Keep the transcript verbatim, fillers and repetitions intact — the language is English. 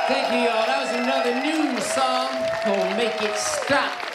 Thank you, y'all. That was another new song called Make It Stop.